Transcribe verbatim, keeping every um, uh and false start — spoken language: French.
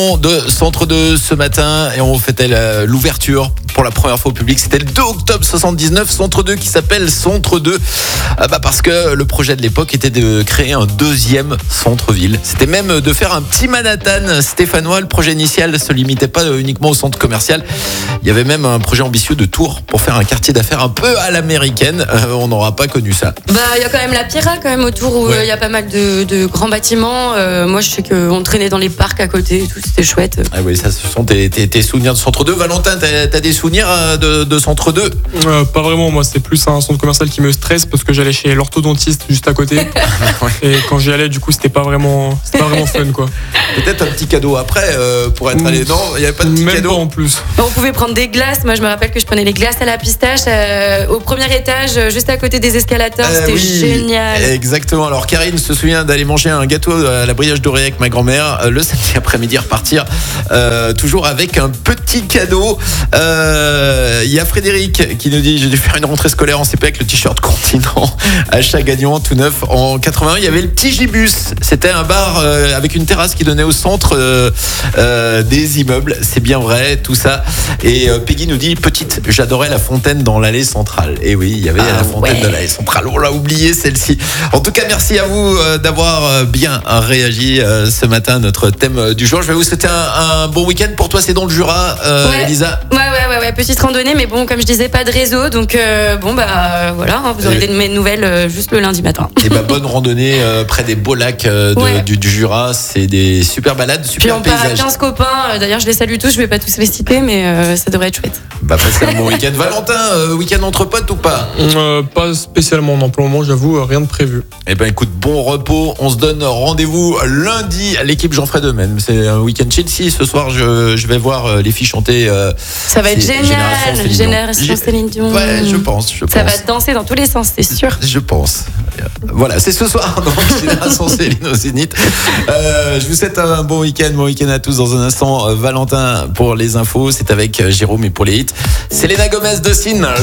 De Centre deux ce matin et on fêtait l'ouverture pour la première fois au public. C'était le deux octobre soixante-dix-neuf. Centre deux qui s'appelle Centre deux ah bah parce que le projet de l'époque était de créer un deuxième centre-ville. C'était même de faire un petit Manhattan stéphanois. Le projet initial se limitait pas uniquement au centre commercial. Il y avait même un projet ambitieux de Tours pour faire un quartier d'affaires un peu à l'américaine. Euh, on n'aura pas connu ça. Bah, il y a quand même la Pira quand même autour où il ouais. y a pas mal de, de grands bâtiments. Euh, moi, je sais qu'on traînait dans les parcs à côté et tout. C'était chouette. Ah oui, ça, ce sont tes, tes, tes souvenirs de Centre deux. Valentin, t'as, t'as des souvenirs de, de Centre deux? euh, Pas vraiment, moi c'est plus un centre commercial qui me stresse parce que j'allais chez l'orthodontiste juste à côté. Et quand j'y allais, du coup, c'était pas vraiment, c'était pas vraiment fun, quoi. Peut-être un petit cadeau après euh, pour être allé. Non, il n'y avait pas de petit Même cadeau pas en plus. On pouvait prendre des glaces. Moi, je me rappelle que je prenais les glaces à la pistache euh, au premier étage, juste à côté des escalators. Euh, c'était oui, génial. Exactement. Alors, Karine se souvient d'aller manger un gâteau à la brioche dorée avec ma grand-mère le samedi après-midi, repartir euh, toujours avec un petit cadeau. Il euh, y a Frédéric qui nous dit: j'ai dû faire une rentrée scolaire en C P avec le t-shirt Continent, achat gagnant tout neuf en quatre-vingt-un. Il y avait le petit Gibus. C'était un bar euh, avec une terrasse qui donnait au centre euh, euh, des immeubles. C'est bien vrai, tout ça. Et euh, Peggy nous dit: petite, j'adorais la fontaine dans l'allée centrale. Et oui, il y avait ah, la fontaine ouais. de l'allée centrale. On l'a oublié celle-ci. En tout cas, merci à vous euh, d'avoir bien réagi euh, ce matin à notre thème du jour. Je vais vous souhaiter un, un bon week-end. Pour toi, c'est dans le Jura, euh, ouais. Elisa. Ouais, ouais, ouais, ouais, petite randonnée, mais bon, comme je disais, pas de réseau, donc euh, bon, bah euh, voilà, hein, vous aurez et... des nouvelles euh, juste le lundi matin. Et bah, bonne randonnée euh, près des beaux lacs euh, de, ouais. du, du Jura. C'est des super balades, super Puis on paysages. part à quinze copains. D'ailleurs, je les salue tous. Je vais pas tous les citer, mais euh, ça devrait être chouette. Bah, passez un bon week-end. Valentin, euh, week-end entre potes ou pas? euh, Pas spécialement. Non, pour le moment, j'avoue, euh, rien de prévu. Eh ben, écoute, bon repos. On se donne rendez-vous lundi à l'équipe Jean Fred Eux-mêmes. C'est un week-end chill. Si ce soir, je, je vais voir les filles chanter. Euh, ça va être génial. Génération Céline Dion. Ouais, je pense. Je ça pense. va danser dans tous les sens, c'est sûr. Je pense. Voilà, c'est ce soir, donc Génération Céline au Zénith. Euh, je vous souhaite un bon week-end, bon week-end à tous. Dans un instant, Valentin pour les infos, c'est avec Jérôme, et pour les hits, Selena Gomez de Sin.